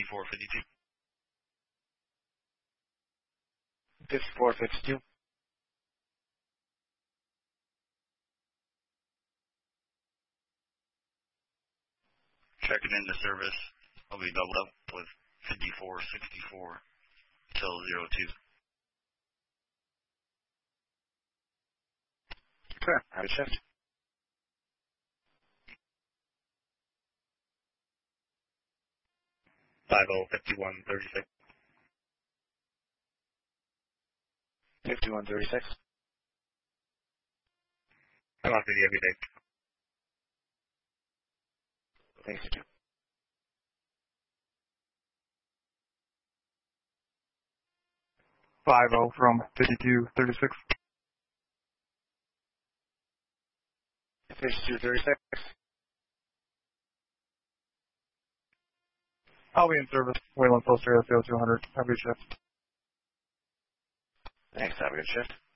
5452. 5452. Checking into service. I'll be doubled up with 5464 till 02. Sure. Have a shift. 505136. 5136. I'm on video every day. Thanks, you too. 50 from 5236. 5236. I'll be in service. Wayland Post Area 0200. Have a good shift. Thanks. Have a good shift.